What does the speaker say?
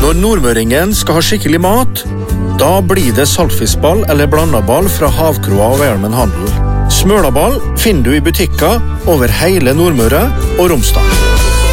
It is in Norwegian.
Når nordmøringen skal ha skikkelig mat, da blir det saltfiskball eller blandaball fra Havkroa og Velmen Handel. Smølaball finner du i butikker over hele Nordmøre og Romsdal.